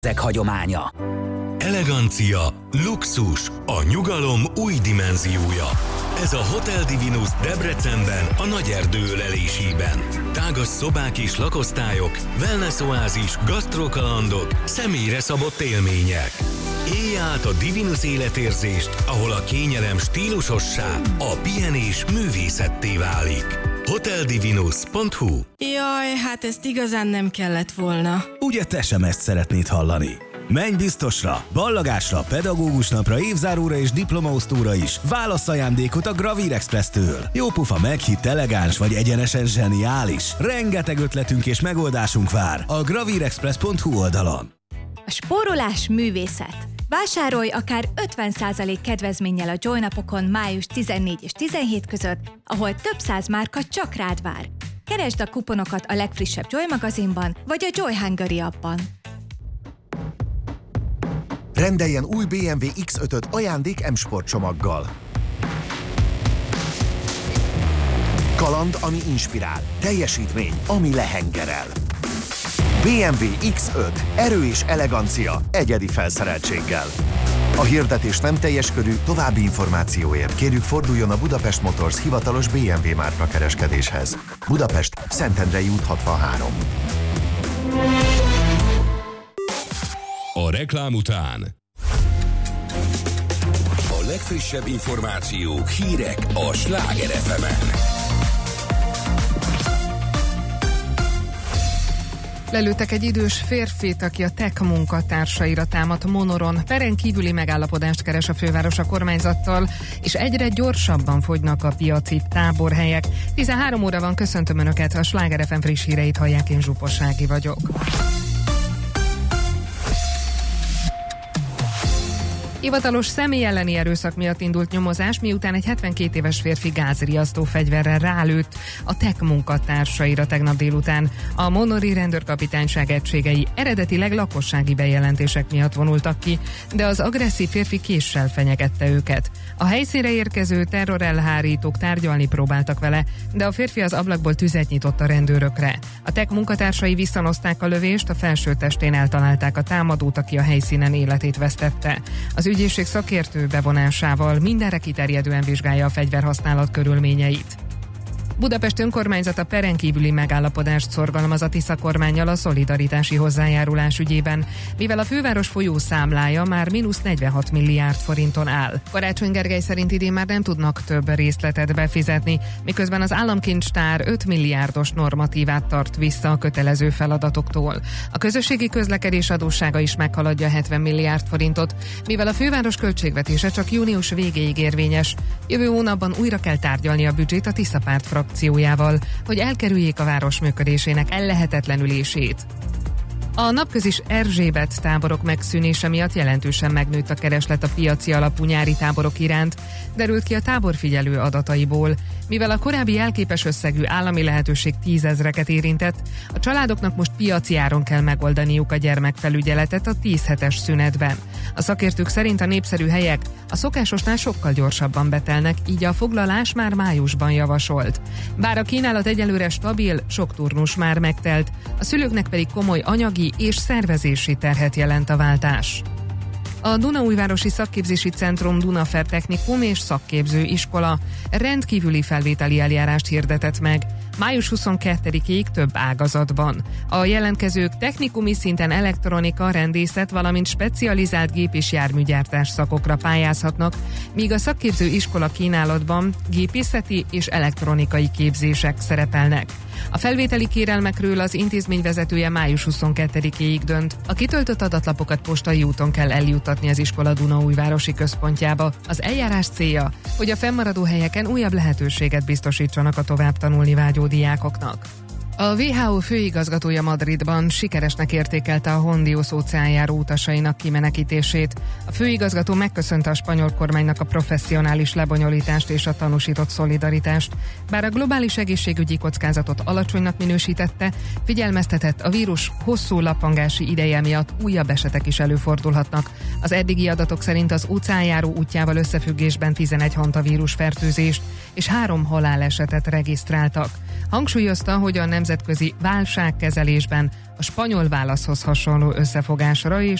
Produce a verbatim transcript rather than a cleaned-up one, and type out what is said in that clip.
ezek hagyománya. Elegancia, luxus, a nyugalom új dimenziója. Ez a Hotel Divinus Debrecenben, a Nagyerdő ölelésében. Tágas szobák és lakosztályok, wellness oázis, gasztrokalandok, személyre szabott élmények. Élj át a Divinus életérzést, ahol a kényelem stílusossá, a pihenés művészetté válik. hotel divinus pont hu. Jaj, hát ezt igazán nem kellett volna. Ugye te sem ezt szeretnéd hallani? Menj biztosra, ballagásra, pedagógus napra, évzáróra és diplomaosztóra is. Válasz ajándékot a Gravir Express-től. Jópufa meghitt, elegáns vagy egyenesen zseniális. Rengeteg ötletünk és megoldásunk vár a gravirexpress pont hu oldalon. A spórolás művészet. Vásárolj akár ötven százalék kedvezménnyel a Joy napokon május tizennégy és tizenhét között, ahol több száz márka csak rád vár. Keresd a kuponokat a legfrissebb Joy magazinban vagy a Joy Hungary appban. Rendeljen új bé em vé iksz ötöt ajándék M-Sport csomaggal. Kaland, ami inspirál. Teljesítmény, ami lehengerel. bé em vé iksz öt. Erő és elegancia egyedi felszereltséggel. A hirdetés nem teljes körű, további információért kérjük forduljon a Budapest Motors hivatalos bé em vé márka kereskedéshez. Budapest, Szentendrei út hatvanhárom. A reklám után a legfrissebb információk, hírek a Sláger ef emen. Lelőttek egy idős férfit, aki a tech munkatársaira támadt Monoron. Peren kívüli megállapodást keres a főváros a kormányzattal, és egyre gyorsabban fogynak a piaci táborhelyek. tizenhárom óra van, köszöntöm Önöket, a Sláger ef em friss híreit hallják, én Zsupas Ági vagyok. Hivatalos személy elleni erőszak miatt indult nyomozás, miután egy hetvenkét éves férfi gázriasztó fegyverrel rálőtt a tech munkatársaira tegnap délután. A monori rendőrkapitányság egységei eredetileg lakossági bejelentések miatt vonultak ki, de az agresszív férfi késsel fenyegette őket. A helyszínre érkező terrorelhárítók tárgyalni próbáltak vele, de a férfi az ablakból tüzet nyitott a rendőrökre. A tech munkatársai visszanozták a lövést, a felső testén eltalálták a támadót, aki a helyszínen életét vesztette. Az ügyészség szakértő bevonásával mindenre kiterjedően vizsgálja a fegyverhasználat körülményeit. Budapest önkormányzata peren kívüli megállapodást szorgalmaz a Tisza kormánnyal a szolidaritási hozzájárulás ügyében, mivel a főváros folyószámlája már mínusz negyvenhat milliárd forinton áll. Karácsony Gergely szerint idén már nem tudnak több részletet befizetni, miközben az államkincstár öt milliárdos normatívát tart vissza a kötelező feladatoktól. A közösségi közlekedés adóssága is meghaladja hetven milliárd forintot, mivel a főváros költségvetése csak június végéig érvényes. Jövő hónapban újra kell tárgyalni a büdzsét a Tisza párt frakciójával, hogy elkerüljék a város működésének ellehetetlenülését. A napközis Erzsébet táborok megszűnése miatt jelentősen megnőtt a kereslet a piaci alapú nyári táborok iránt, derült ki a táborfigyelő adataiból. Mivel a korábbi jelképes összegű állami lehetőség tízezreket érintett, a családoknak most piaci áron kell megoldaniuk a gyermekfelügyeletet a tíz hetes szünetben. A szakértők szerint a népszerű helyek a szokásosnál sokkal gyorsabban betelnek, így a foglalás már májusban javasolt. Bár a kínálat egyelőre stabil, sok turnus már megtelt, a szülőknek pedig komoly anyagi és szervezési terhet jelent a váltás. A Dunaújvárosi Szakképzési Centrum Dunafer Technikum és Szakképző Iskola rendkívüli felvételi eljárást hirdetett meg május huszonkettedikéig több ágazatban. A jelentkezők technikumi szinten elektronika, rendészet, valamint specializált gép- és járműgyártás szakokra pályázhatnak, míg a szakképző iskola kínálatban gépészeti és elektronikai képzések szerepelnek. A felvételi kérelmekről az intézmény vezetője május huszonkettedikéig dönt. A kitöltött adatlapokat postai úton kell eljuttatni az iskola Dunaújvárosi központjába. Az eljárás célja, hogy a fennmaradó helyeken újabb lehetőséget biztosítsanak a tovább tanulni vágyó diákoknak. A dupla vé há ó főigazgatója Madridban sikeresnek értékelte a Hondius óceánjáró utasainak kimenekítését. A főigazgató megköszönte a spanyol kormánynak a professzionális lebonyolítást és a tanúsított szolidaritást. Bár a globális egészségügyi kockázatot alacsonynak minősítette, figyelmeztetett, a vírus hosszú lappangási ideje miatt újabb esetek is előfordulhatnak. Az eddigi adatok szerint az óceánjáró útjával összefüggésben tizenegy hantavírus fertőzést és három halálesetet regisztráltak. Hangsúlyozta, hogy a nem nemzetközi válságkezelésben a spanyol válaszhoz hasonló összefogásra és